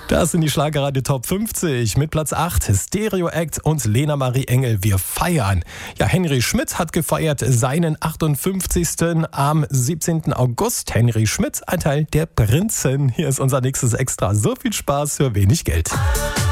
Das sind die Schlagerradio Top 50 mit Platz 8, Stereo Act und Lena Marie Engel. Wir feiern. Ja, Henry Schmidt hat gefeiert seinen 58. am 17. August. Henry Schmidt, ein Teil der Prinzen. Hier ist unser nächstes Extra. So viel Spaß für wenig Geld.